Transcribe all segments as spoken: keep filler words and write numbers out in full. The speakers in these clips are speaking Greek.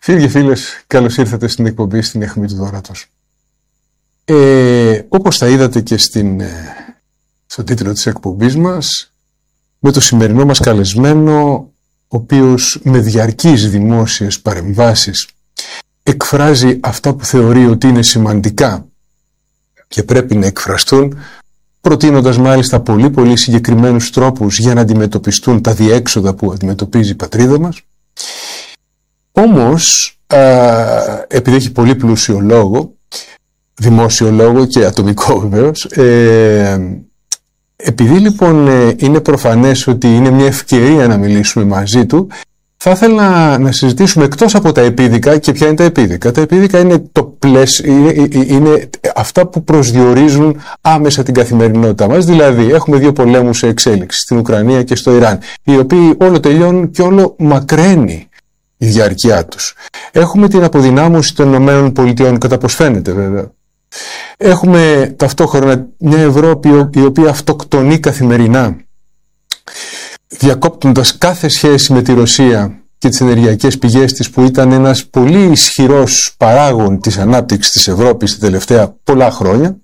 Φίλοι και φίλες, καλώς ήρθατε στην εκπομπή στην Αιχμή του Δώρατος. Ε, όπως θα είδατε και στην, στο τίτλο της εκπομπής μας, με το σημερινό μας καλεσμένο, ο οποίος με διαρκείς δημόσιες παρεμβάσεις εκφράζει αυτά που θεωρεί ότι είναι σημαντικά και πρέπει να εκφραστούν, προτείνοντας μάλιστα πολύ πολύ συγκεκριμένους τρόπους για να αντιμετωπιστούν τα διέξοδα που αντιμετωπίζει η πατρίδα μας. Όμως, α, επειδή έχει πολύ πλούσιο λόγο, δημόσιο λόγο και ατομικό βεβαίως, ε, επειδή λοιπόν ε, είναι προφανές ότι είναι μια ευκαιρία να μιλήσουμε μαζί του, θα ήθελα να συζητήσουμε εκτός από τα επίδικα. Και ποια είναι τα επίδικα? Τα επίδικα είναι, το πλαίσ, είναι, είναι αυτά που προσδιορίζουν άμεσα την καθημερινότητά μας. Δηλαδή έχουμε δύο πολέμους σε εξέλιξη, στην Ουκρανία και στο Ιράν, οι οποίοι όλο τελειώνουν και όλο μακραίνει η διάρκεια τους. Έχουμε την αποδυνάμωση των ΗΠΑ, κατά πως φαίνεται βέβαια. Έχουμε ταυτόχρονα μια Ευρώπη η οποία αυτοκτονεί καθημερινά, διακόπτοντας κάθε σχέση με τη Ρωσία και τις ενεργειακές πηγές της, που ήταν ένας πολύ ισχυρός παράγων της ανάπτυξης της Ευρώπης τα τελευταία πολλά χρόνια.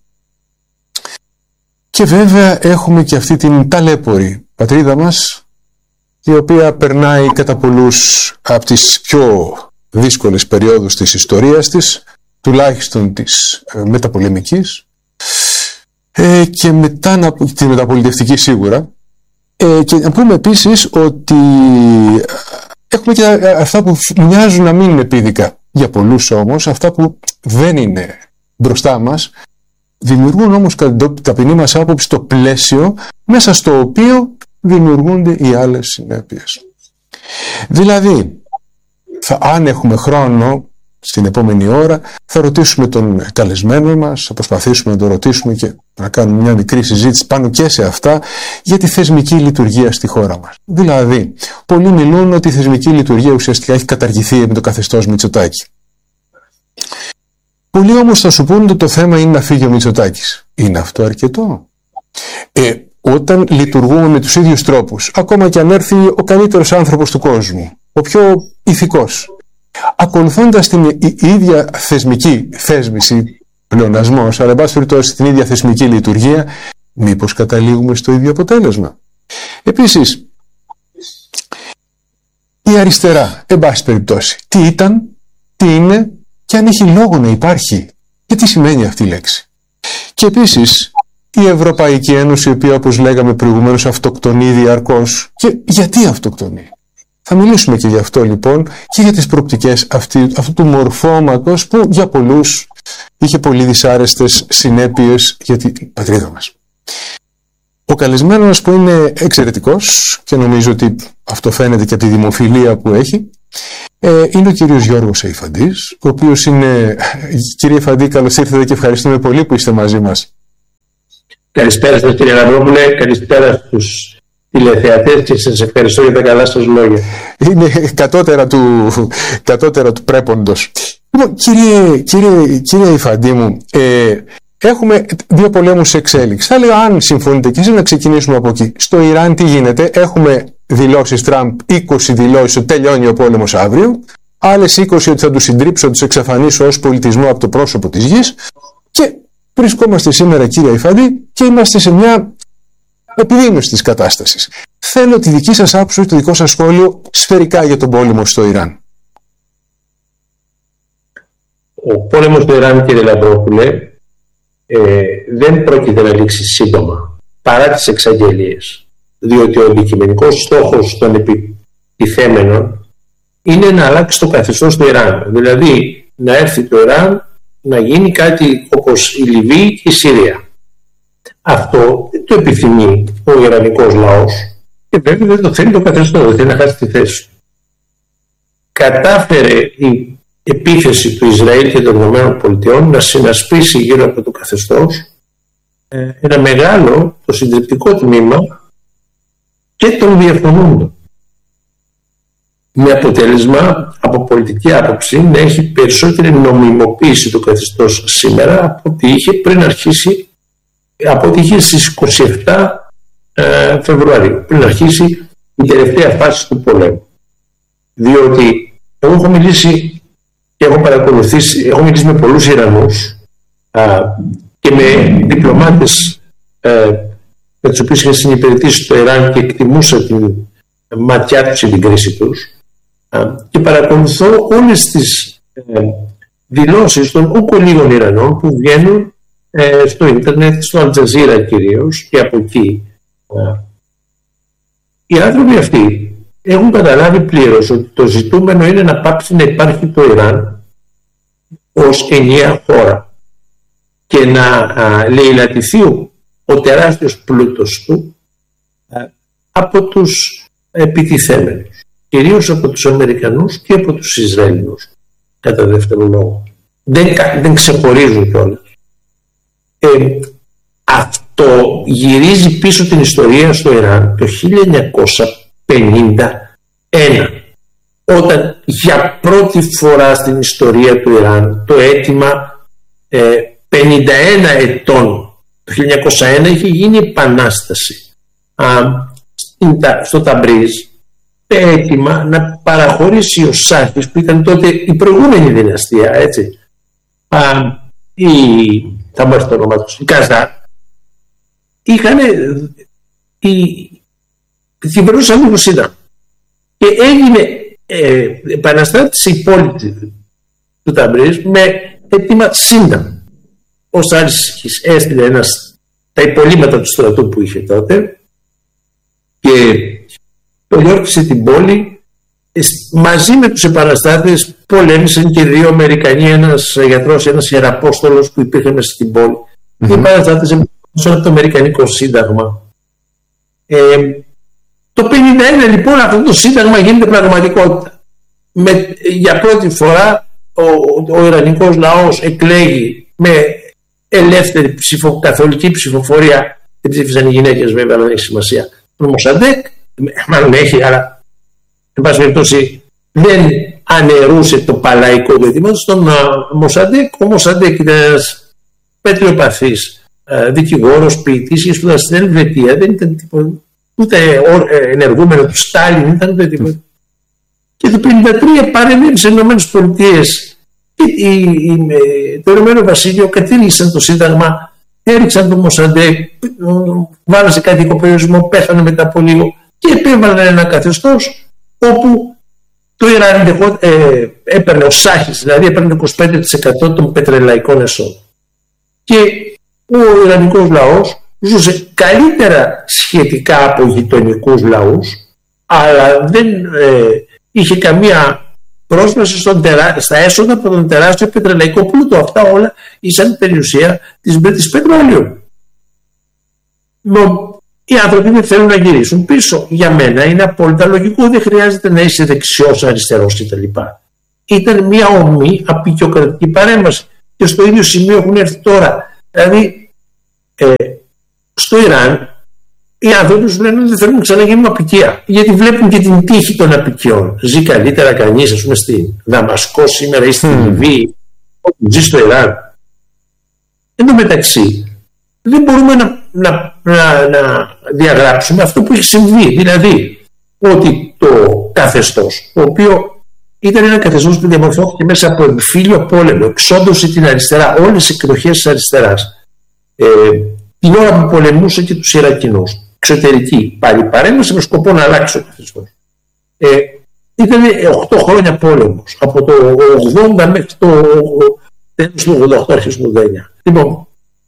Και βέβαια έχουμε και αυτή την ταλέπορη πατρίδα μας, η οποία περνάει κατά πολλούς από τις πιο δύσκολες περιόδους της ιστορίας της, τουλάχιστον της ε, μεταπολεμικής ε, και μετά τη μεταπολιτευτική σίγουρα. Ε, και να πούμε επίσης ότι έχουμε και αυτά που μοιάζουν να μην είναι επίδικα για πολλούς, όμως αυτά που δεν είναι μπροστά μας δημιουργούν όμως κατά την ταπεινή μας άποψη το πλαίσιο μέσα στο οποίο δημιουργούνται οι άλλες συνέπειες. Δηλαδή, θα, αν έχουμε χρόνο στην επόμενη ώρα, θα ρωτήσουμε τον καλεσμένο μας, θα προσπαθήσουμε να τον ρωτήσουμε και να κάνουμε μια μικρή συζήτηση πάνω και σε αυτά για τη θεσμική λειτουργία στη χώρα μας. Δηλαδή, πολλοί μιλούν ότι η θεσμική λειτουργία ουσιαστικά έχει καταργηθεί με το καθεστώς Μητσοτάκη. Πολλοί όμως θα σου πούν ότι το θέμα είναι να φύγει ο Μητσοτάκης. Είναι αυτό αρκετό? Ε, όταν λειτουργούμε με τους ίδιους τρόπους, ακόμα και αν έρθει ο καλύτερος άνθρωπος του κόσμου, ο πιο ηθικός, ακολουθώντας την η, η ίδια θεσμική θέσμηση, πλεονασμός, αλλά εν πάση περιπτώσει την ίδια θεσμική λειτουργία, μήπως καταλήγουμε στο ίδιο αποτέλεσμα? Επίσης, η αριστερά, εν πάση περιπτώσει, τι ήταν, τι είναι και αν έχει λόγο να υπάρχει και τι σημαίνει αυτή η λέξη. Και επίσης, η Ευρωπαϊκή Ένωση, η οποία, όπως λέγαμε προηγουμένως, αυτοκτονεί διαρκώς. Και γιατί αυτοκτονεί? Θα μιλήσουμε και γι' αυτό λοιπόν και για τις προοπτικές αυτή, αυτού του μορφώματος που για πολλούς είχε πολύ δυσάρεστες συνέπειες για την πατρίδα μας. Ο καλεσμένος, που είναι εξαιρετικός και νομίζω ότι αυτό φαίνεται και από τη δημοφιλία που έχει, είναι ο κύριος Γιώργος Σεϊφαντής, ο οποίος είναι... Κύριε Φαντή, καλώς ήρθατε και ευχαριστούμε πολύ που είστε μαζί μας. Καλησπέρα σας κύριε Λαμπρόπουλε, καλησπέρα στους τηλεθεατές και σας ευχαριστώ για τα καλά σας λόγια. Είναι κατώτερα του, κατώτερα του πρέποντος. Λοιπόν, κύριε, κύριε, κύριε Υφαντή μου, ε, έχουμε δύο πολέμους σε εξέλιξη. Θα λέω, αν συμφωνείτε και εσείς, να ξεκινήσουμε από εκεί. Στο Ιράν τι γίνεται? Έχουμε δηλώσεις Τραμπ, είκοσι δηλώσεις ότι τελειώνει ο πόλεμος αύριο, άλλες είκοσι ότι θα τους συντρίψω, τους εξαφανίσω ως πολιτισμό από το πρόσωπο της γης, και βρισκόμαστε σήμερα, κύριε Υφαντή, και είμαστε σε μια επιδείνωση της κατάστασης. Θέλω τη δική σας άποψη, το δικό σας σχόλιο σφαιρικά για τον πόλεμο στο Ιράν. Ο πόλεμος στο Ιράν, κύριε Λαμπρόπουλε, ε, δεν πρόκειται να λήξει σύντομα, παρά τις εξαγγελίες. Διότι ο αντικειμενικός στόχος των επιτιθέμενων είναι να αλλάξει το καθεστώς του Ιράν. Δηλαδή, να έρθει το Ιράν να γίνει κάτι όπως η Λιβύη και η Συρία. Αυτό δεν το επιθυμεί ο Ιρανικός λαός και βέβαια δεν το θέλει το καθεστώς, δεν θέλει να χάσει τη θέση του. Κατάφερε η επίθεση του Ισραήλ και των ΗΠΑ να συνασπίσει γύρω από το καθεστώς ένα μεγάλο, το συντριπτικό τμήμα και των διαφωνούντων. Με αποτέλεσμα, από πολιτική άποψη, να έχει περισσότερη νομιμοποίηση το καθεστώς σήμερα από ό,τι είχε πριν αρχίσει, από ό,τι είχε στις είκοσι επτά ε, Φεβρουαρίου, πριν αρχίσει η τελευταία φάση του πολέμου. Διότι εγώ έχω μιλήσει και έχω παρακολουθήσει, έχω μιλήσει με πολλούς Ιρανούς α, και με διπλωμάτες ε, με τους οποίους είχα συνυπηρετήσει στο Ιράν και εκτιμούσα την ματιά τους ή την κρίση τους, α, και παρακολουθώ όλες τις ε, δηλώσεις των ούκο λίγων Ιρανών που βγαίνουν ε, στο ίντερνετ, στο Αλτζαζίρα κυρίως και από εκεί. Α, οι άνθρωποι αυτοί έχουν καταλάβει πλήρως ότι το ζητούμενο είναι να πάψει να υπάρχει το Ιράν ως ενιαία χώρα και να α, λαιλατηθεί ο, ο τεράστιος πλούτος του α, από τους επιτιθέμενους, κυρίως από τους Αμερικανούς και από τους Ισραηλινούς, κατά δεύτερο λόγο. Δεν, δεν ξεχωρίζουν κιόλας. Ε, αυτό γυρίζει πίσω την ιστορία στο Ιράν το χίλια εννιακόσια πενήντα ένα, όταν για πρώτη φορά στην ιστορία του Ιράν το αίτημα ε, πενήντα ένα ετών, το χίλια εννιακόσια ένα, είχε γίνει επανάσταση α, στο Ταμπρίζ, αίτημα να παραχωρήσει ο Σάχης, που ήταν τότε η προηγούμενη δυναστεία, έτσι, α, η, θα μου έρθει το όνομα τους, η Καζά, είχαν κυβερνούσαν το Σύνταγμα και έγινε ε, επαναστάτηση η πόλη του Ταμπρίζ με αίτημα Σύνταγμα. Ο Σάχης έστειλε ένας, τα υπολείμματα του στρατού που είχε τότε και πολιόρκησε την πόλη. Μαζί με τους επαναστάτες πολέμησαν και δύο Αμερικανοί, ένας γιατρός, ένας ιεραπόστολος που υπήρχε μέσα στην πόλη. Mm-hmm. Οι επαναστάτες εμπλοκόντουσαν από το Αμερικανικό Σύνταγμα. Ε, το πενήντα ένα λοιπόν αυτό το Σύνταγμα γίνεται πραγματικότητα. Με, για πρώτη φορά ο, ο Ιρανικός λαός εκλέγει με ελεύθερη ψηφο, καθολική ψηφοφορία. Δεν ψήφισαν οι γυναίκες βέβαια, αλλά δεν έχει σημασία. Το Μοσαντέκ, μάλλον έχει, αλλά εν πάση περιπτώσει δεν αναιρούσε το παλαϊκό αίτημα στον Μοσαντέκ. Ο Μοσαντέκ ήταν ένας πετριοπαθής δικηγόρος, ποιητής και σπουδαστής στην Ελβετία. Δεν ήταν τίποτα, ούτε ενεργούμενο του Στάλιν, ήταν ούτε τίποτα. Mm. Και το χίλια εννιακόσια πενήντα τρία παρεμβαίνει στις Ηνωμένες Πολιτείες και το Ηνωμένο Βασίλειο κατήργησαν το Σύνταγμα, έριξαν τον Μοσαντέκ, βάλασε κάτι οικοπεριορισμό, πέθανε μετά από λίγο και επέβαλαν ένα καθεστώς όπου το Ιράν ε, έπαιρνε ο Σάχης, δηλαδή έπαιρνε είκοσι πέντε τοις εκατό των πετρελαϊκών εσόδων. Και ο Ιρανικός λαός ζούσε καλύτερα σχετικά από γειτονικούς λαούς, αλλά δεν ε, είχε καμία πρόσβαση στον τερά, στα έσοδα από τον τεράστιο πετρελαϊκό πλούτο. Αυτά όλα ήσαν περιουσία της British Petroleum. Οι άνθρωποι δεν θέλουν να γυρίσουν πίσω. Για μένα είναι απόλυτα λογικό, δεν χρειάζεται να είσαι δεξιός, αριστερός κτλ. Ήταν μια ομή απεικιοκρατική παρέμβαση και στο ίδιο σημείο έχουν έρθει τώρα. Δηλαδή ε, στο Ιράν οι άνθρωποι σου λένε ότι δεν θέλουν να ξαναγίνουν απικία, γιατί βλέπουν και την τύχη των απικιών. Ζει καλύτερα κανείς, ας πούμε, στη Δαμασκό σήμερα ή στη Λιβύη, όπου ζει στο Ιράν. Εν τω μεταξύ δεν μπορούμε να, να, να, να διαγράψουμε αυτό που έχει συμβεί, δηλαδή ότι το καθεστώς, το οποίο ήταν ένα καθεστώς που διαμορφώθηκε μέσα από εμφύλιο πόλεμο, εξόντωσε την αριστερά, όλες οι εκδοχές της αριστεράς, ε, την ώρα που πολεμούσε και τους Ιρακινούς, εξωτερική πάλι παρέμβαση με σκοπό να αλλάξει το καθεστώς. Ε, ήταν οκτώ χρόνια πόλεμος, από το ογδόντα μέχρι το τέλος του ογδόντα οκτώ, αρχές του ογδόντα εννιά. Λοιπόν,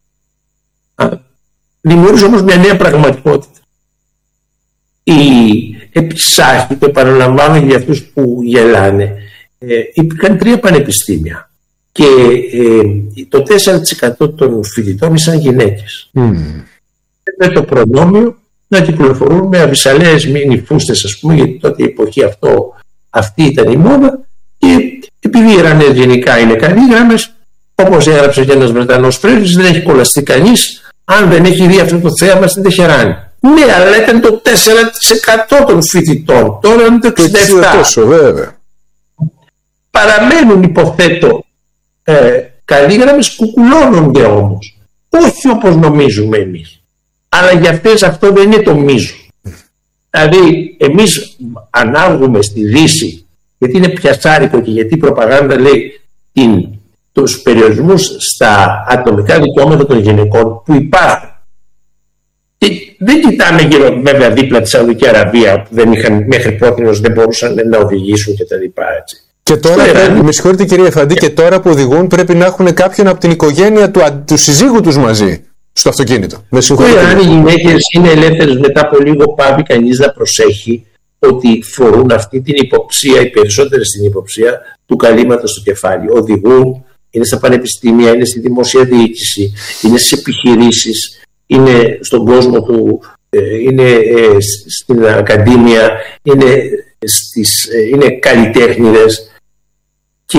δημιούργησε όμως μια νέα πραγματικότητα. Η επισάχη, το επαναλαμβάνω για αυτούς που γελάνε, ε, υπήρχαν τρία πανεπιστήμια και ε, το τέσσερα τοις εκατό των φοιτητών ήσαν γυναίκες. Mm. Με το προνόμιο να κυκλοφορούν με αβυσαλαίες μίνι φούστες, ας πούμε, γιατί τότε η εποχή αυτό, αυτή ήταν η μόδα, και επειδή οι Ιρανές γενικά είναι καλοί γράμμες, όπως έγραψε και ένας Βρετανός πρέσβης, δεν έχει κολλαστεί κανείς αν δεν έχει δει αυτό το θέαμα στην Τεχεράνη. Ναι, αλλά ήταν το τέσσερα τοις εκατό των φοιτητών. Τώρα είναι το εξήντα επτά τοις εκατό. Τόσο, βέβαια. Παραμένουν, υποθέτω, ε, καλοί γράμμες, κουκουλώνονται όμως. Όχι όπως νομίζουμε εμείς. Αλλά για αυτές αυτό δεν είναι το μείζον. Δηλαδή, εμείς ανάγουμε στη Δύση, γιατί είναι πιασάρικο και γιατί η προπαγάνδα λέει την, τους περιορισμούς στα ατομικά δικαιώματα των γυναικών που υπάρχουν. Και δεν κοιτάμε γύρω, βέβαια, δίπλα τη Σαουδική Αραβία που δεν είχαν μέχρι πρώτη δεν μπορούσαν να οδηγήσουν και τα λοιπά. Έτσι. Και τώρα, Ιράν, με συγχωρείτε κυρία Εφαντή, και τώρα που οδηγούν πρέπει να έχουν κάποιον από την οικογένεια του, του συζύγου τους μαζί στο αυτοκίνητο. Με συγχωρείτε. Αν οι γυναίκες είναι ελεύθερες, μετά από λίγο πάβει κανείς να προσέχει ότι φορούν αυτή την υποψία, οι περισσότερες την υποψία του καλύματος στο κεφάλι. Οδηγούν, είναι στα πανεπιστήμια, είναι στη δημόσια διοίκηση, είναι στις επιχειρήσεις, είναι στον κόσμο του, είναι στην ακαδημία, είναι, στις, είναι καλλιτέχνηδες. Και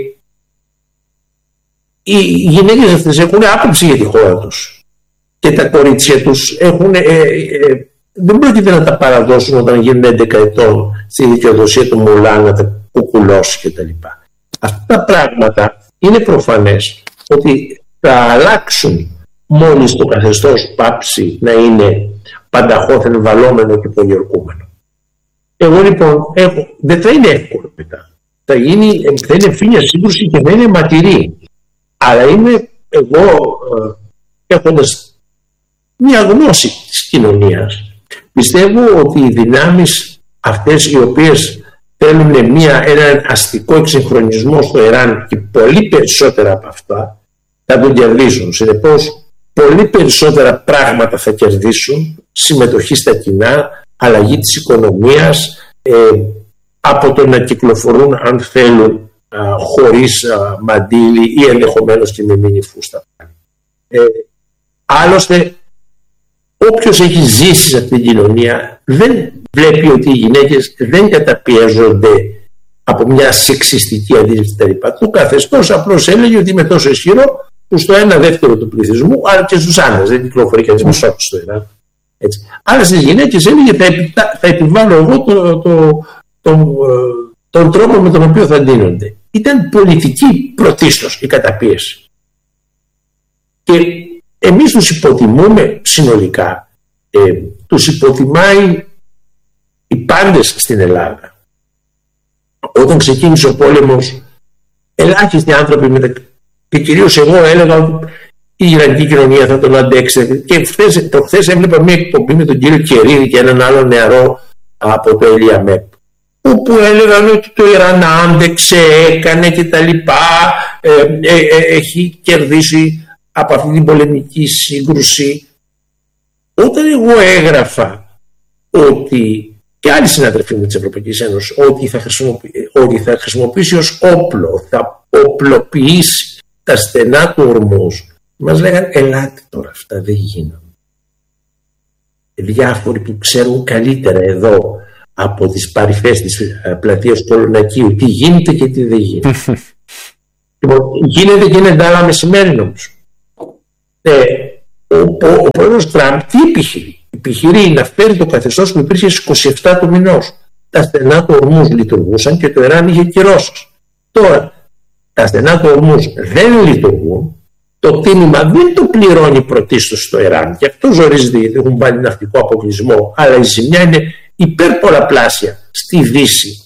οι γυναίκες αυτές έχουν άποψη για τη χώρα τους και τα κορίτσια τους έχουν, ε, ε, δεν πρόκειται να τα παραδώσουν όταν γίνουν έντεκα ετών στη δικαιοδοσία του Μουλά να τα κουκουλώσει κτλ. Αυτά τα πράγματα είναι προφανές ότι θα αλλάξουν μόλις το καθεστώς πάψει να είναι πανταχώθεν βαλόμενο και πολιορκούμενο. Εγώ λοιπόν έχω, δεν θα είναι εύκολο μετά. Θα, γίνει, θα είναι ευθύνια σύγκρουση και θα είναι ματηρή. Αλλά είμαι εγώ, ε, έχοντας μια γνώση της κοινωνίας, πιστεύω ότι οι δυνάμεις αυτές οι οποίες θέλουν μια, έναν αστικό εξυγχρονισμό στο Ιράν και πολύ περισσότερα από αυτά θα τον κερδίσουν. Συνεπώς πολύ περισσότερα πράγματα θα κερδίσουν, συμμετοχή στα κοινά, αλλαγή της οικονομίας, ε, από το να κυκλοφορούν αν θέλουν α, χωρίς α, μαντίλι ή ενδεχομένως και με μίνι φούστα. Ε, άλλωστε όποιος έχει ζήσει σε αυτήν την κοινωνία δεν βλέπει ότι οι γυναίκες δεν καταπιέζονται από μια σεξιστική αντίληψη κτλ. Το καθεστώς απλώς έλεγε ότι είμαι τόσο ισχυρό που στο ένα δεύτερο του πληθυσμού, αλλά και στους άνδρες, δεν κυκλοφορεί κανείς με σώπη στο Ιράν. Άρα στις γυναίκες έλεγε θα, επιτα... θα επιβάλλω εγώ το, το, τον, τον τρόπο με τον οποίο θα ντύνονται. Ήταν πολιτική πρωτίστως η καταπίεση. Και εμείς τους υποτιμούμε συνολικά. Ε, τους υποτιμάει οι πάντες στην Ελλάδα. Όταν ξεκίνησε ο πόλεμος, ελάχιστοι άνθρωποι μετα... και κυρίως εγώ έλεγα ότι η Ιρανική κοινωνία θα τον αντέξει. Και χθες, το χθες έβλεπα μια εκπομπή με τον κύριο Κερίδη και έναν άλλο νεαρό από το Ελιαμέπ, όπου έλεγαν ότι το Ιράν άντεξε, έκανε και τα λοιπά, ε, ε, ε, έχει κερδίσει από αυτή την πολεμική σύγκρουση. Όταν εγώ έγραφα ότι και άλλοι συναδελφοί μου της Ευρωπαϊκής Ένωσης ότι θα, ότι θα χρησιμοποιήσει ως όπλο, θα οπλοποιήσει τα στενά του ορμούς, μας λέγανε ελάτε τώρα, αυτά δεν γίνονται. Διάφοροι που ξέρουν καλύτερα εδώ από τις παρυφές της πλατείας του Ολονακίου τι γίνεται και τι δεν γίνεται. Γίνεται και είναι ντάλα μεσημέρι όμως. Ε, ο, ο, ο πρόεδρος Τραμπ τι επιχειρεί? Επιχειρεί να φέρει το καθεστώς που υπήρχε στις είκοσι επτά του μηνός. Τα στενά του ορμούς λειτουργούσαν και το Ιράν είχε κυρώσεις. Τώρα τα στενά του ορμούς δεν λειτουργούν. Το τίμημα δεν το πληρώνει πρωτίστως στο Ιράν και αυτό ζορίζεται γιατί έχουν βάλει ναυτικό αποκλεισμό, αλλά η ζημιά είναι υπερπολαπλάσια στη Δύση.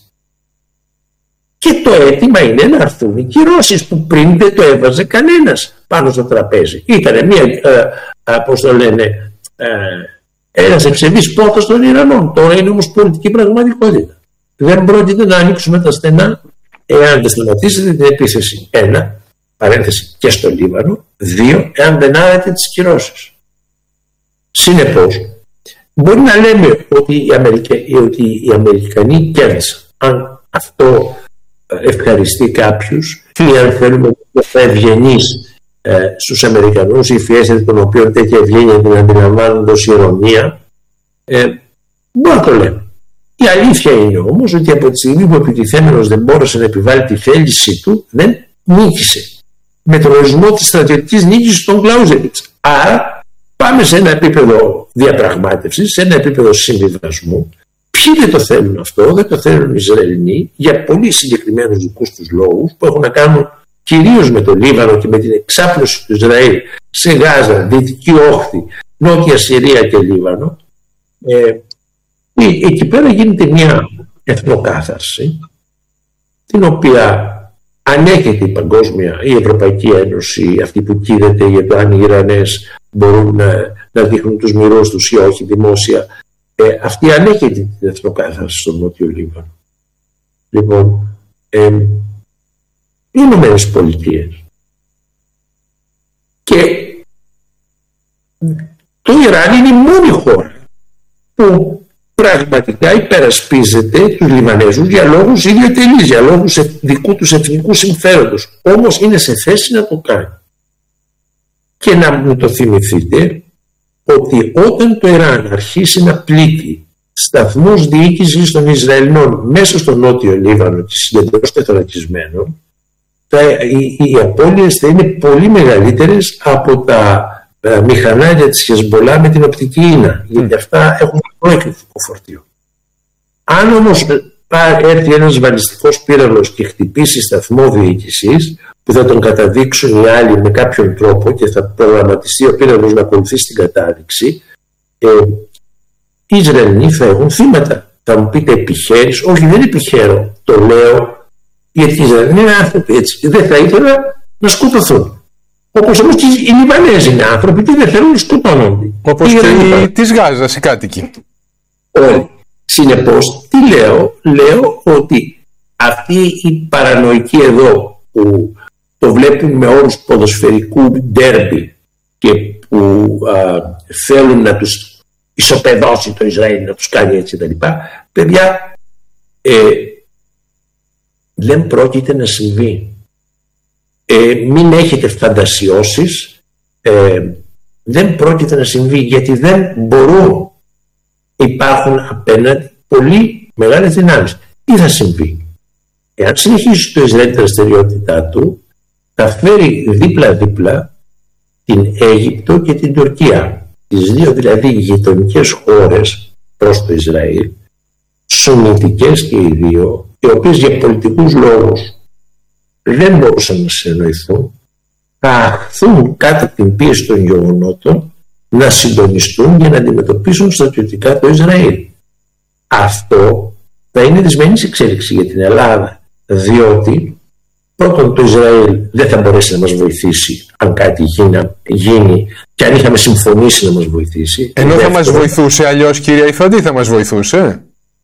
Και το αίτημα είναι να έρθουν οι κυρώσεις που πριν δεν το έβαζε κανένας πάνω στο τραπέζι. Ήταν μια, ε, πώς το λένε, ε, ένας ευσεβής πόθος των Ιρανών. Τώρα είναι όμως πολιτική πραγματικότητα. Δεν πρόκειται να ανοίξουμε τα στενά εάν δεν σταματήσετε την επίθεση. Ένα, παρένθεση και στο Λίβανο. Δύο, εάν δεν άρετε τις κυρώσεις. Συνεπώς, μπορεί να λέμε ότι οι, Αμερικα... ότι οι Αμερικανοί κέρδισαν. Αν αυτό ευχαριστεί κάποιους ή αν θέλουμε να ευγενείς ε, στους Αμερικανούς, η φιέστερη των οποίων τέτοια ευγένεια την αντιλαμβάνονται ως ηρωνία, ε, μπορεί να το λέμε. Η αλήθεια είναι όμως ότι από τη στιγμή που ο επιτιθέμενος δεν μπόρεσε να επιβάλλει τη θέλησή του, δεν νίκησε. Με τον ορισμό της στρατιωτικής νίκης των Κλάουζεβιτς. Άρα πάμε σε ένα επίπεδο διαπραγμάτευσης, σε ένα επίπεδο συμβιβασμού. Ποιοι δεν το θέλουν αυτό? Δεν το θέλουν οι Ισραηλινοί για πολύ συγκεκριμένους δικούς τους λόγους που έχουν να κάνουν κυρίως με το Λίβανο και με την εξάπλωση του Ισραήλ σε Γάζα, Δυτική Όχθη, Νότια Συρία και Λίβανο. Ε, εκεί πέρα γίνεται μια εθνοκάθαρση την οποία ανέχεται η παγκόσμια, η Ευρωπαϊκή Ένωση, αυτή που κοίταται για το αν οι Ιρανές μπορούν να, να δείχνουν τους μυρούς τους ή όχι δημόσια, ε, αυτή ανέχεται την εθνοκάθαρση στο Νότιο Λίβανο. Λοιπόν, ε, οι Ηνωμένες Πολιτείες και το Ιράν είναι η μόνη χώρα που πραγματικά υπερασπίζεται τους Λιβανέζους για λόγους ιδιωτελείς, για λόγους δικού τους εθνικού συμφέροντος. Όμως είναι σε θέση να το κάνει. Και να μου το θυμηθείτε ότι όταν το Ιράν αρχίσει να πλήττει σταθμούς διοίκησης των Ισραηλινών μέσα στο Νότιο Λίβανο και συγκεντρώσεις τεθωρακισμένων, οι, οι απώλειες θα είναι πολύ μεγαλύτερες από τα Uh, μηχανάρια της Χεσμολά με την οπτική ίνα, mm. γιατί αυτά έχουν προεκλογικό φορτίο. Αν όμως έρθει ένας βαλιστικός πύραλος και χτυπήσει σταθμό διοίκησης, που θα τον καταδείξουν οι άλλοι με κάποιον τρόπο και θα προγραμματιστεί ο πύραλος να ακολουθήσει την κατάδειξη, ε, οι Ισραηλοί θα έχουν θύματα. Θα μου πείτε επιχαίρεις? Όχι, δεν επιχαίρω, το λέω γιατί οι Ισραηλοί είναι άνθρωποι έτσι, δεν θα ήθελα να σκοτωθούν. Όπως όμως και οι Λιβανέζοι είναι άνθρωποι και δεν θέλουν να σκοτώνονται. Όπως και, και οι της Γάζας οι κάτοικοι. Όλοι. Συνεπώς, τι λέω? Λέω ότι αυτή η παρανοϊκή εδώ που το βλέπουν με όρους ποδοσφαιρικού ντέρμπι και που α, θέλουν να τους ισοπεδώσει το Ισραήλ, να τους κάνει έτσι κτλ. Παιδιά, ε, δεν πρόκειται να συμβεί. Ε, μην έχετε φαντασιώσεις, ε, δεν πρόκειται να συμβεί, γιατί δεν μπορούν. Υπάρχουν απέναντι πολύ μεγάλες δυνάμεις. Τι θα συμβεί? Εάν συνεχίσει το Ισραήλ τη δραστηριότητά του, θα φέρει δίπλα-δίπλα την Αίγυπτο και την Τουρκία, τις δύο δηλαδή γειτονικές χώρες προς το Ισραήλ, σουνιτικές και οι δύο, οι οποίες για πολιτικούς λόγους δεν μπορούσαν να συνεννοηθούν, θα αχθούν κάτω την πίεση των γεγονότων να συντονιστούν για να αντιμετωπίσουν στρατιωτικά το Ισραήλ. Αυτό θα είναι δυσμενής εξέλιξη για την Ελλάδα, διότι πρώτον το Ισραήλ δεν θα μπορέσει να μας βοηθήσει αν κάτι γίνει, γίνει και αν είχαμε συμφωνήσει να μας βοηθήσει. Ενώ θα μας βοηθούσε αλλιώς, κυρία Ιφαντή, θα μας βοηθούσε.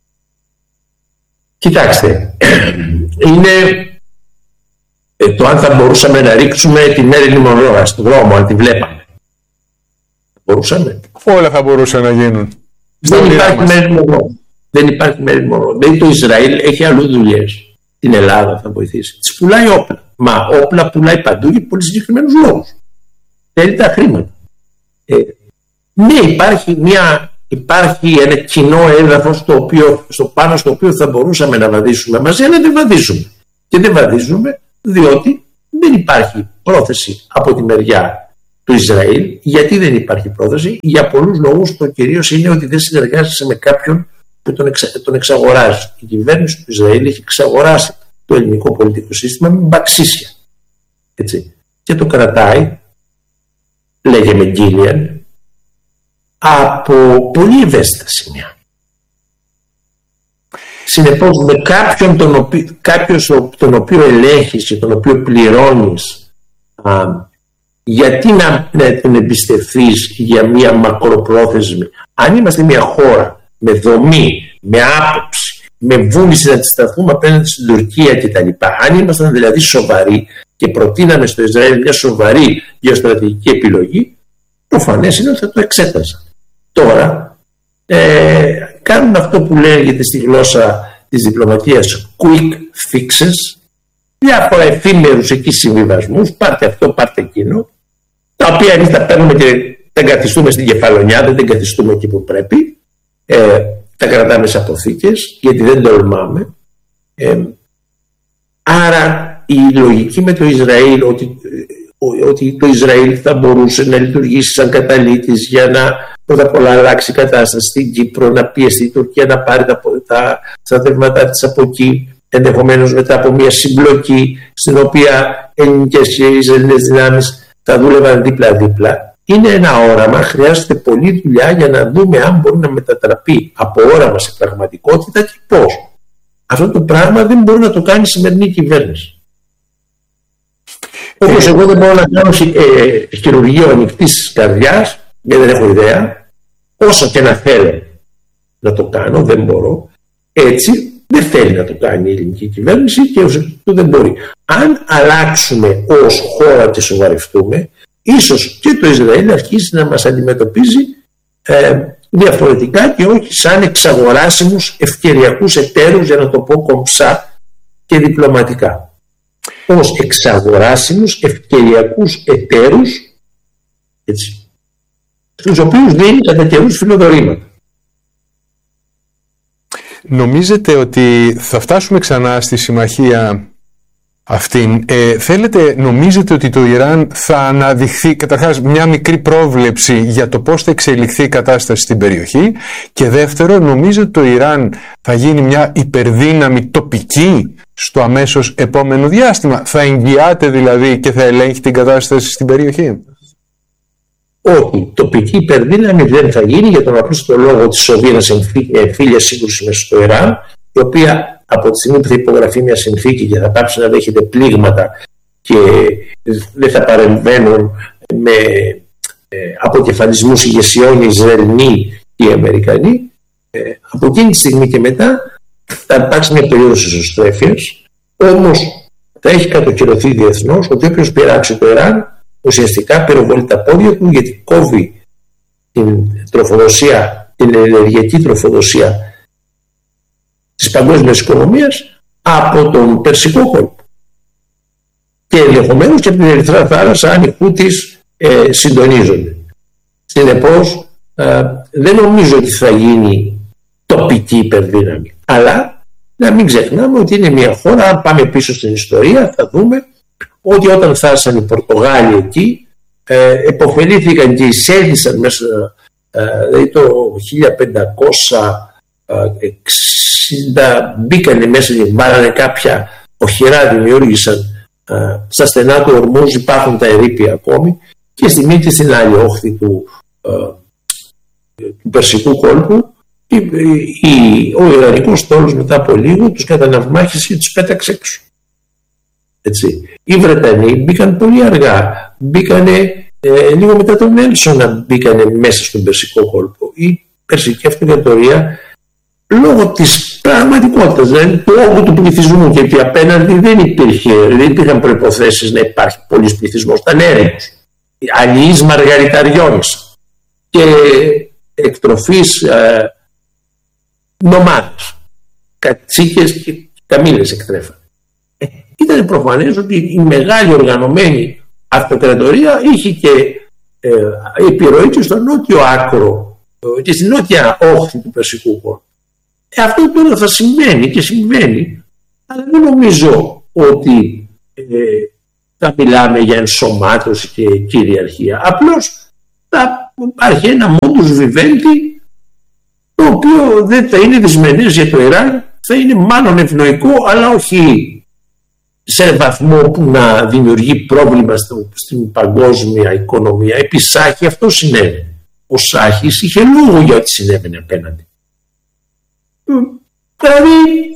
Κοιτάξτε, είναι ε, το αν θα μπορούσαμε να ρίξουμε την Μέριλιν Μονρό στον δρόμο, αν τη βλέπαμε. Μπορούσαμε. Όλα θα μπορούσαν να γίνουν. Δεν υπάρχει Μέριλιν Μονρό. Δεν υπάρχει Μέριλιν Μονρό. Δηλαδή το Ισραήλ έχει αλλού δουλειές. Την Ελλάδα θα βοηθήσει. Της πουλάει όπλα. Μα όπλα πουλάει παντού για πολύ συγκεκριμένους λόγους. Θέλει τα χρήματα. Ε, ναι, υπάρχει, μια, υπάρχει ένα κοινό έδαφος στο, οποίο, στο πάνω στο οποίο θα μπορούσαμε να βαδίσουμε μαζί, αλλά δεν βαδίζουμε. Και δεν βαδίζουμε διότι δεν υπάρχει πρόθεση από τη μεριά του Ισραήλ. Γιατί δεν υπάρχει πρόθεση? Για πολλούς λόγους. Το κυρίως είναι ότι δεν συνεργάζεσαι με κάποιον που τον, εξα, τον εξαγοράζει. Η κυβέρνηση του Ισραήλ έχει εξαγοράσει το ελληνικό πολιτικό σύστημα με μπαξίσια. Έτσι. Και το κρατάει, λέγε με Γκίλιαν, από πολύ ευαίσθητα σημεία. Συνεπώς με κάποιον τον οποίο, κάποιος τον οποίο ελέγχεις και τον οποίο πληρώνεις, α, γιατί να, να τον εμπιστευτείς για μια μακροπρόθεσμη? Αν είμαστε μια χώρα με δομή, με άποψη, με βούληση να αντισταθούμε απέναντι στην Τουρκία κτλ. Αν ήμασταν δηλαδή σοβαροί και προτείναμε στο Ισραήλ μια σοβαρή γεωστρατηγική επιλογή, προφανές είναι ότι θα το εξέταζαν. Τώρα ε, κάνουν αυτό που λέγεται στη γλώσσα της διπλωματίας quick fixes, διάφορα εφήμερους εκεί συμβιβασμούς, πάρτε αυτό, πάρτε εκείνο, τα οποία εμείς τα παίρνουμε και τα εγκαθιστούμε στην κεφαλονιά, δεν τα εγκαθιστούμε εκεί που πρέπει. Ε, τα κρατάμε σε αποθήκες γιατί δεν τολμάμε. Ε, άρα η λογική με το Ισραήλ ότι, ότι το Ισραήλ θα μπορούσε να λειτουργήσει σαν καταλήτης για να πρώτα απ' όλα αλλάξει η κατάσταση στην Κύπρο, να πιεστεί η Τουρκία να πάρει τα, τα στρατεύματά της από εκεί, ενδεχομένως μετά από μια συμπλοκή στην οποία ελληνικές και Ισραηλινές δυνάμεις θα δούλευαν δίπλα-δίπλα. Είναι ένα όραμα, χρειάζεται πολλή δουλειά για να δούμε αν μπορεί να μετατραπεί από όραμα σε πραγματικότητα και πώς. Αυτό το πράγμα δεν μπορεί να το κάνει η σημερινή κυβέρνηση. Όπως εγώ δεν μπορώ να κάνω ε, χειρουργείο ανοιχτής καρδιάς, γιατί δεν έχω ιδέα, όσο και να θέλω να το κάνω, δεν μπορώ. Έτσι δεν θέλει να το κάνει η ελληνική κυβέρνηση και ως εκ τούτου δεν μπορεί. Αν αλλάξουμε ως χώρα και σοβαρευτούμε, ίσως και το Ισραήλ αρχίσει να μας αντιμετωπίζει ε, διαφορετικά και όχι σαν εξαγοράσιμους ευκαιριακούς εταίρους, για να το πω κομψά και διπλωματικά. Ως εξαγοράσιμους ευκαιριακούς εταίρους, έτσι, στους οποίους δίνει κατά καιρούς φιλοδορήματα. Νομίζετε ότι θα φτάσουμε ξανά στη συμμαχία αυτήν? Ε, θέλετε, νομίζετε ότι το Ιράν θα αναδειχθεί, καταρχάς, μια μικρή πρόβλεψη για το πώς θα εξελιχθεί η κατάσταση στην περιοχή, και δεύτερο, νομίζετε ότι το Ιράν θα γίνει μια υπερδύναμη τοπική στο αμέσως επόμενο διάστημα? Θα εγγυάται δηλαδή και θα ελέγχει την κατάσταση στην περιοχή? Όχι, τοπική υπερδύναμη δεν θα γίνει, για τον απλούστο λόγο της Σοβιένας εμφύλια σύγκρουση μέσα στο Ιράν, η οποία από τη στιγμή που θα υπογραφεί μια συνθήκη και θα πάψει να δέχεται πλήγματα και δεν θα παρεμβαίνουν με ε, αποκεφαλισμούς ηγεσιών οι Ισραηλοί και οι Αμερικανοί, ε, από εκείνη τη στιγμή και μετά θα υπάρξει μια περίοδος ισοστρέφειας, όμως θα έχει κατοχυρωθεί διεθνώς ότι όποιος πειράξει το Ιράν ουσιαστικά πυροβολεί τα πόδια του, γιατί κόβει την τροφοδοσία, την ενεργειακή τροφοδοσία της παγκόσμιας οικονομίας από τον Περσικό κόλπο και ενδεχομένως και από την Ερυθρά θάλασσα, αν οι Χούτις ε, συντονίζονται. Συνεπώς ε, δεν νομίζω ότι θα γίνει τοπική υπερδύναμη, αλλά να μην ξεχνάμε ότι είναι μια χώρα, αν πάμε πίσω στην ιστορία θα δούμε ότι όταν φτάσαν οι Πορτογάλοι εκεί, ε, επωφελήθηκαν και εισέλθησαν μέσα, ε, δηλαδή το χίλια πεντακόσια εξήντα μπήκανε μέσα και βάλανε κάποια οχυρά, δημιούργησαν ε, στα στενά του Ορμούζ, υπάρχουν τα ερείπια ακόμη, και στη μία και στην άλλη όχθη του, ε, του Περσικού κόλπου η, η, ο Ιρανικός στόλος μετά από λίγο τους καταναυμάχησε και τους πέταξε έξω. Έτσι. Οι Βρετανοί μπήκαν πολύ αργά, μπήκανε ε, λίγο μετά τον Νέλσονα, μπήκανε μέσα στον Περσικό κόλπο. Η Περσική Αυτοκρατορία, λόγω της πραγματικότητας, δηλαδή του όγκου του πληθυσμού, γιατί απέναντι δεν, υπήρχε, δεν υπήρχαν προϋποθέσεις να υπάρχει πολύς πληθυσμός, ήταν έρημος, αλληλείς μαργαριταριών και εκτροφής ε, νομάδες, κατσίκες και καμήλες εκτρέφαν. Ε, ήταν προφανές ότι η μεγάλη οργανωμένη αυτοκρατορία είχε και ε, επιρροή και στο νότιο άκρο ε, και στην νότια όχθη του Περσικού κόλπου. Ε, αυτό τώρα θα συμβαίνει και συμβαίνει, αλλά δεν νομίζω ότι ε, θα μιλάμε για ενσωμάτωση και κυριαρχία. Απλώς θα υπάρχει ένα modus vivendi, το οποίο δεν θα είναι δυσμενές για το Ιράν, θα είναι μάλλον ευνοϊκό, αλλά όχι σε βαθμό που να δημιουργεί πρόβλημα στο, στην παγκόσμια οικονομία. Επί Σάχη αυτό συνέβαινε. Ο Σάχης είχε λόγο για ό,τι συνέβαινε απέναντι. Δηλαδή...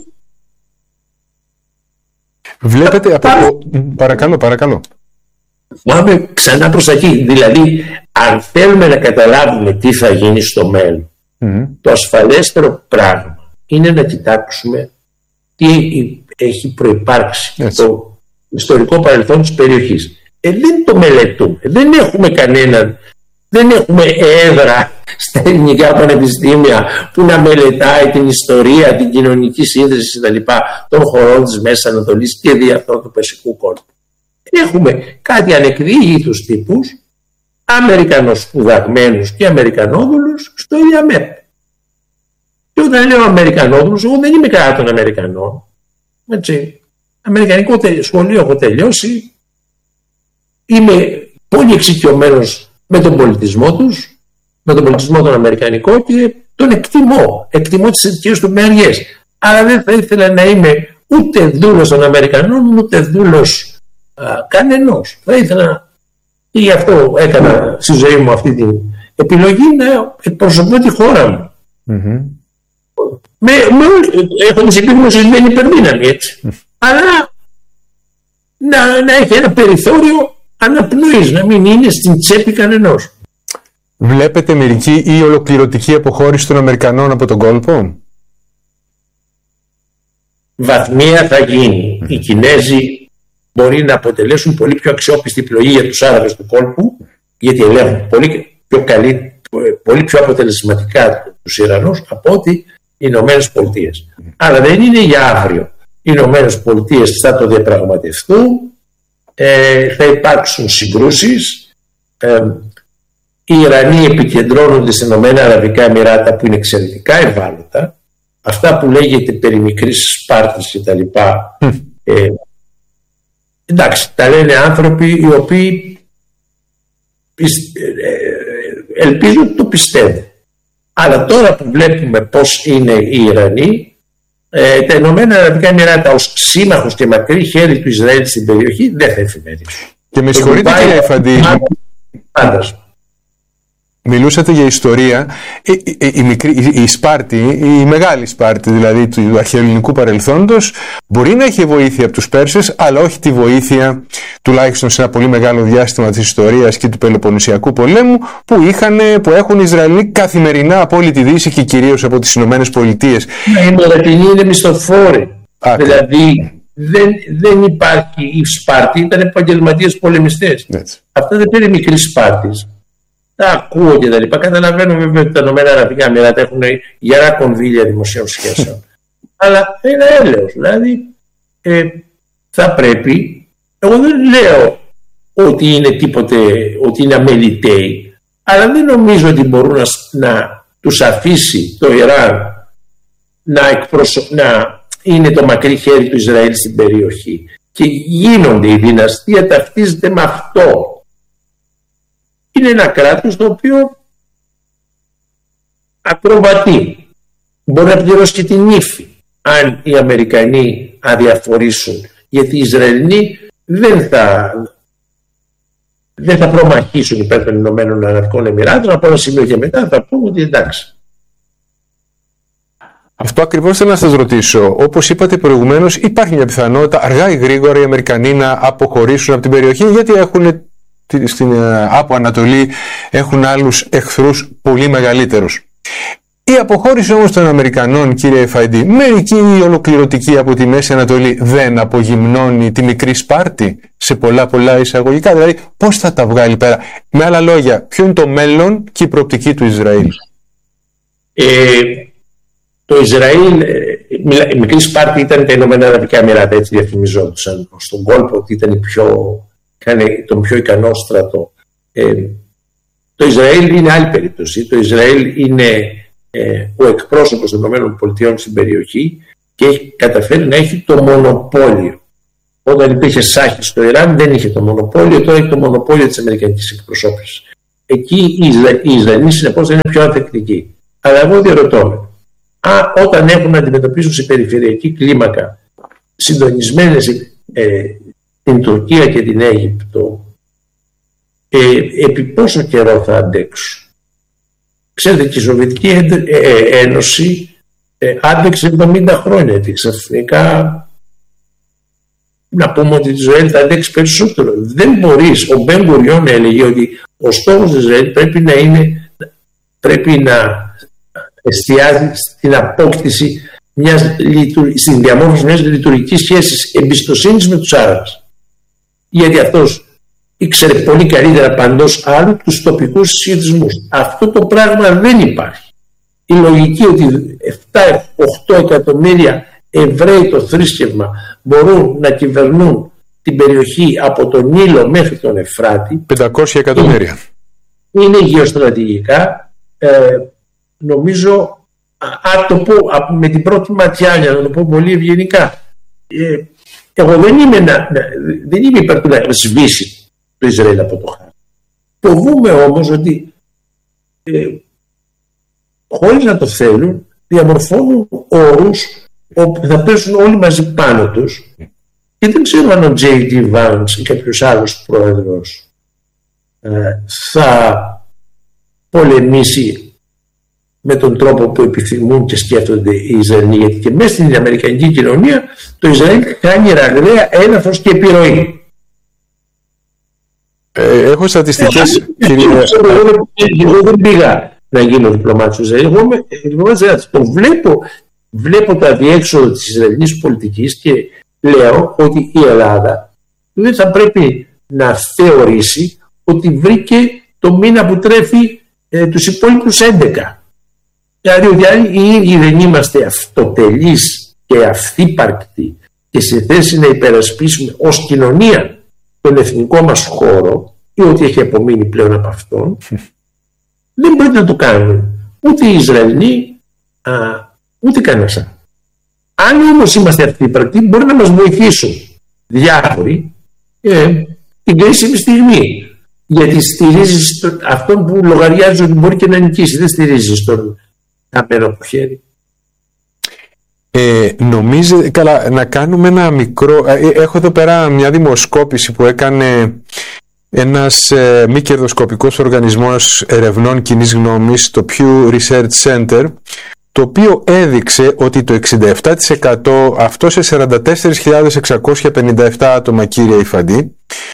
Βλέπετε από το... Παρακαλώ, παρακαλώ. Πάμε ξανά προς τα εκεί. Δηλαδή, αν θέλουμε να καταλάβουμε τι θα γίνει στο μέλλον, mm-hmm. το ασφαλέστερο πράγμα είναι να κοιτάξουμε τι έχει προϋπάρξει το ιστορικό παρελθόν της περιοχής. Ε, δεν το μελετούμε. Δεν έχουμε κανέναν, δεν έχουμε έδρα στα ελληνικά πανεπιστήμια που να μελετάει την ιστορία, την κοινωνική σύνδεση κτλ. Των χωρών της Μέσης Ανατολής και δι' αυτό του Περσικού κόλπου. Έχουμε κάτι ανεκδίγητους τύπους, Αμερικανούς σπουδαγμένους και Αμερικανόδουλους στο ΙΑΜΕΠ. Και όταν λέω Αμερικανόδουλους, εγώ δεν είμαι κατά των Αμερικανών. Έτσι. Αμερικανικό σχολείο έχω τελειώσει, είμαι πολύ εξοικειωμένος με τον πολιτισμό τους, με τον πολιτισμό τον Αμερικανικό, και τον εκτιμώ. Εκτιμώ τις ειδικές του μεριές. Αλλά δεν θα ήθελα να είμαι ούτε δούλος των Αμερικανών, ούτε δούλος α, κανενός. Θα ήθελα, και γι' αυτό έκανα στη ζωή μου αυτή την επιλογή, να εκπροσωπώ τη χώρα μου. Mm-hmm. Με, με, έχω τις επίγνωσες, δεν είναι υπερδύναμη, έτσι. Mm. Αλλά να, να έχει ένα περιθώριο αναπνοής, να μην είναι στην τσέπη κανενός. Βλέπετε μερική ή ολοκληρωτική αποχώρηση των Αμερικανών από τον κόλπο? Βαθμία θα γίνει. Οι Κινέζοι μπορεί να αποτελέσουν πολύ πιο αξιόπιστη πλοή για τους Άραβες του κόλπου, γιατί ελέγχουν πολύ πιο, καλή, πολύ πιο αποτελεσματικά τους Ιρανούς από ότι οι Ηνωμένες Πολιτείες. Άρα δεν είναι για αύριο. Οι Ηνωμένες Πολιτείες θα το διαπραγματευτούν, ε, θα υπάρξουν συγκρούσεις. Ε, οι Ιρανοί επικεντρώνονται στην Ηνωμένα Αραβικά Εμιράτα που είναι εξαιρετικά ευάλωτα. Αυτά που λέγεται περί μικρής Σπάρτης και τα λοιπά, ε, εντάξει, τα λένε άνθρωποι οι οποίοι ελπίζω ότι το πιστεύουν. Αλλά τώρα που βλέπουμε πώς είναι οι Ιρανοί, ε, τα Ηνωμένα Αραβικά Εμιράτα ως σύμμαχος και μακρύ χέρι του Ισραήλ στην περιοχή δεν θα εφημερίσουν. Και με συγχωρείτε κύριε Εφαντή, μιλούσατε για ιστορία. Η, η, η, μικρή, η, η Σπάρτη, η μεγάλη Σπάρτη δηλαδή του αρχαιοελληνικού παρελθόντος, μπορεί να έχει βοήθεια από τους Πέρσες, αλλά όχι τη βοήθεια, τουλάχιστον σε ένα πολύ μεγάλο διάστημα της ιστορίας και του Πελοποννησιακού πολέμου, που, είχαν, που έχουν οι Ισραηλοί καθημερινά από όλη τη Δύση και κυρίως από τις Ηνωμένες Πολιτείες. Οι Μορατινοί είναι μισθοφόροι. Δηλαδή δεν, δεν υπάρχει. Η Σπάρτη ήταν επαγγελματίες πολεμιστές. Αυτά δεν πήρε μικρή Σπάρτη. Τα ακούω και τα λοιπά. Καταλαβαίνω βέβαια ότι τα Ηνωμένα Αραβικά Εμιράτα έχουν γερά κονδύλια δημοσίων σχέσεων. Αλλά είναι έλεος. Δηλαδή ε, θα πρέπει. Εγώ δεν λέω ότι είναι τίποτε, ότι είναι αμεληταίοι. Αλλά δεν νομίζω ότι μπορούν να, να τους αφήσει το Ιράν να, εκπροσω... να είναι το μακρύ χέρι του Ισραήλ στην περιοχή. Και γίνονται, η δυναστεία ταυτίζεται με αυτό. Είναι ένα κράτος το οποίο ακροβατεί. Μπορεί να πληρώσει και την ύφη αν οι Αμερικανοί αδιαφορήσουν. Γιατί οι Ισραηλοί δεν θα, δεν θα προμαχήσουν υπέρ των Ηνωμένων Αραβικών Εμιράτων. Από ένα σημείο και μετά θα πούμε ότι εντάξει. Αυτό ακριβώς θέλω να σας ρωτήσω. Όπως είπατε προηγουμένως, υπάρχει μια πιθανότητα αργά ή γρήγορα οι Αμερικανοί να αποχωρήσουν από την περιοχή, γιατί έχουν στην από Ανατολή έχουν άλλους εχθρούς πολύ μεγαλύτερους. Η αποχώρηση όμως των Αμερικανών, κύριε Εφαντή, μερική ή ολοκληρωτική από τη Μέση Ανατολή, δεν απογυμνώνει τη μικρή Σπάρτη σε πολλά πολλά εισαγωγικά? Δηλαδή πώς θα τα βγάλει πέρα? Με άλλα λόγια, ποιο είναι το μέλλον και η προοπτική του Ισραήλ? Ε, το Ισραήλ, η μικρή Σπάρτη ήταν τα Ηνωμένα Αραβικά Εμιράτα, έτσι διαφημιζόντουσαν στον κόλπο ότι ήταν η πιο, τον πιο ικανό στρατό. Ε, το Ισραήλ είναι άλλη περίπτωση. Το Ισραήλ είναι ε, ο εκπρόσωπος των ΗΠΑ στην περιοχή και έχει καταφέρει να έχει το μονοπόλιο. Όταν υπήρχε Σάχη στο Ιράν δεν είχε το μονοπόλιο, τώρα έχει το μονοπόλιο της αμερικανικής εκπροσώπησης. Εκεί οι, Ισρα... οι Ισραηλοί συνεπώς είναι πιο ανθεκτικοί. Αλλά εγώ διαρωτώ με, α, όταν έχουν να αντιμετωπίσουν σε περιφερειακή κλίμακα συντονισμένες ε, την Τουρκία και την Αίγυπτο, ε, επί πόσο καιρό θα αντέξουν? Ξέρετε, και η Σοβιετική Ένωση ε, άντεξε εβδομήντα χρόνια και ξαφνικά να πούμε ότι το Ισραήλ θα αντέξει περισσότερο. Δεν μπορείς. Ο Μπεν Γκουριόν έλεγε ότι ο στόχος του Ισραήλ πρέπει να είναι, πρέπει να εστιάζει στην απόκτηση μιας, στην διαμόρφωση μιας λειτουργικής σχέσης εμπιστοσύνης με τους Άραβες. Γιατί αυτός ήξερε πολύ καλύτερα παντός άλλου τους τοπικούς συσχετισμούς. Αυτό το πράγμα δεν υπάρχει. Η λογική ότι επτά με οκτώ εκατομμύρια Εβραίοι το θρήσκευμα μπορούν να κυβερνούν την περιοχή από τον Νείλο μέχρι τον Εφράτη, πεντακόσια εκατομμύρια, είναι γεωστρατηγικά ε, νομίζω, αν το πω με την πρώτη ματιά, για να το πω πολύ ευγενικά, ε, εγώ δεν είμαι, να, δεν είμαι υπέρ του να σβήσει το Ισραήλ από το χάρτη. Φοβούμαι όμως ότι ε, χωρίς να το θέλουν διαμορφώνουν όρους όπου θα πέσουν όλοι μαζί πάνω τους, και δεν ξέρω αν ο τζέι ντι Vance ή κάποιος άλλος πρόεδρος ε, θα πολεμήσει με τον τρόπο που επιθυμούν και σκέφτονται οι Ισραηλοί, γιατί και μέσα στην αμερικανική κοινωνία το Ισραήλ κάνει ραγδαία έδαφος και επιρροή. Ε, έχω στατιστικές, κύριε... Εγώ δεν πήγα να γίνω διπλωμάτης του Ισραήλ. Εγώ είμαι διπλωμάτης. Το βλέπω, βλέπω τα διέξοδο της Ισραηλινής πολιτικής και λέω ότι η Ελλάδα δεν θα πρέπει να θεωρήσει ότι βρήκε το μήνα που τρέφει ε, τους υπόλοιπους έντεκα. Δηλαδή ότι οι ίδιοι δεν είμαστε αυτοτελείς και αυθύπαρκτοι και σε θέση να υπερασπίσουμε ως κοινωνία τον εθνικό μας χώρο ή ότι έχει απομείνει πλέον από αυτόν, δεν μπορεί να το κάνουν ούτε οι Ισραηλοί α, ούτε κανένας. Αν όμως είμαστε αυθύπαρκτοι, μπορεί να μας βοηθήσουν διάφοροι ε, την κρίσιμη στιγμή. Γιατί στηρίζεις αυτόν που λογαριάζει ότι μπορεί και να νικήσει, δεν στηρίζεις τον καμένο από χέρι. Ε, νομίζετε, καλά, να κάνουμε ένα μικρό, ε, έχω εδώ πέρα μια δημοσκόπηση που έκανε ένας ε, μη κερδοσκοπικός οργανισμός ερευνών κοινής γνώμης, το Pew Research Center, το οποίο έδειξε ότι το εξήντα επτά τοις εκατό, αυτό σε σαράντα τέσσερις χιλιάδες εξακόσια πενήντα επτά άτομα, κύριε Ιφαντή,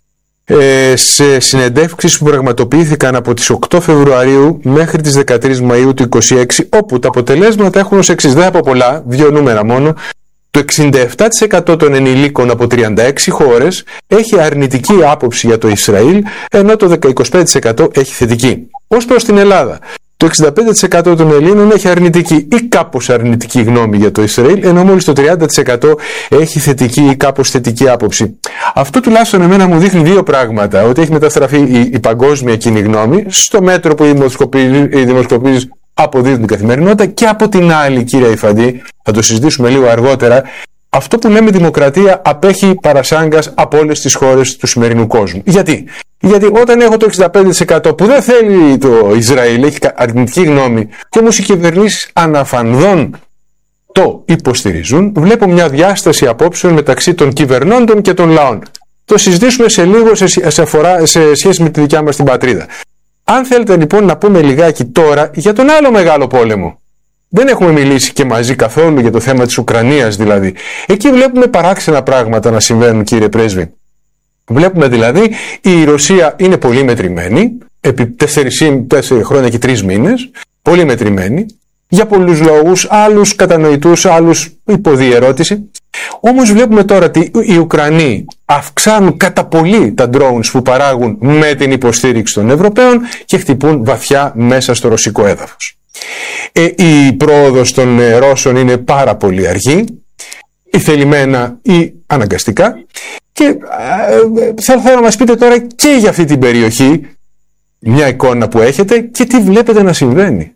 ε, σε συνεντεύξεις που πραγματοποιήθηκαν από τις οκτώ Φεβρουαρίου μέχρι τις δεκατρείς Μαΐου του είκοσι έξι, όπου τα αποτελέσματα έχουν ως εξής, δεν από πολλά, δύο νούμερα μόνο. Το εξήντα επτά τοις εκατό των ενηλίκων από τριάντα έξι χώρες έχει αρνητική άποψη για το Ισραήλ, ενώ το είκοσι πέντε τοις εκατό έχει θετική. Ως προς την Ελλάδα, το εξήντα πέντε τοις εκατό των Ελλήνων έχει αρνητική ή κάπως αρνητική γνώμη για το Ισραήλ, ενώ μόλις το τριάντα τοις εκατό έχει θετική ή κάπως θετική άποψη. Αυτό τουλάχιστον εμένα μου δείχνει δύο πράγματα. Ότι έχει μεταστραφεί η, η παγκόσμια κοινή γνώμη, στο μέτρο που οι δημοσκοπήσεις αποδίδουν την καθημερινότητα, και από την άλλη, κύριε Ιφαντή, θα το συζητήσουμε λίγο αργότερα, αυτό που λέμε δημοκρατία απέχει παρασάγκας από όλες τις χώρες του σημερινού κόσμου. Γιατί? Γιατί όταν έχω το εξήντα πέντε τοις εκατό που δεν θέλει το Ισραήλ, έχει αρνητική γνώμη, και όμως οι κυβερνήσεις αναφανδόν το υποστηρίζουν, βλέπω μια διάσταση απόψεων μεταξύ των κυβερνώντων και των λαών. Το συζητήσουμε σε λίγο σε, σε, αφορά, σε σχέση με τη δικιά μας την πατρίδα. Αν θέλετε λοιπόν να πούμε λιγάκι τώρα για τον άλλο μεγάλο πόλεμο. Δεν έχουμε μιλήσει και μαζί καθόλου για το θέμα της Ουκρανίας δηλαδή. Εκεί βλέπουμε παράξενα πράγματα να συμβαίνουν, κύριε Πρέσβη. Βλέπουμε δηλαδή η Ρωσία είναι πολύ μετρημένη, επί τέσσερις χρόνια και τρεις μήνες, πολύ μετρημένη, για πολλούς λόγους, άλλους κατανοητούς, άλλους υποδιερώτηση. Όμως βλέπουμε τώρα ότι οι Ουκρανοί αυξάνουν κατά πολύ τα drones που παράγουν με την υποστήριξη των Ευρωπαίων και χτυπούν βαθιά μέσα στο ρωσικό έδαφος. Ε, η πρόοδος των ε, Ρώσων είναι πάρα πολύ αργή, ή θελημένα ή αναγκαστικά, και ε, θα θέλω να μας πείτε τώρα και για αυτή την περιοχή μια εικόνα που έχετε και τι βλέπετε να συμβαίνει.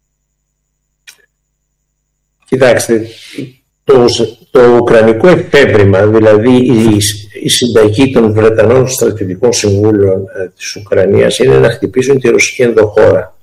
Κοιτάξτε, το, το ουκρανικό εφεύρημα, δηλαδή η, η συνταγή των Βρετανών στρατιωτικών συμβούλων ε, της Ουκρανίας, είναι να χτυπήσουν τη ρωσική ενδοχώρα.